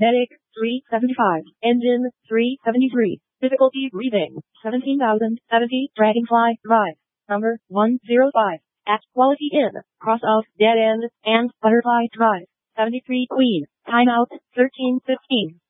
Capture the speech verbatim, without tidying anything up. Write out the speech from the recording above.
Medic, three seventy-five. Engine, three seventy-three. Difficulty breathing, seventeen thousand seventy. Dragonfly Drive, number one oh five. At Quality Inn, cross out Dead End, and Butterfly Drive, seventy-three Queen. Timeout, thirteen fifteen.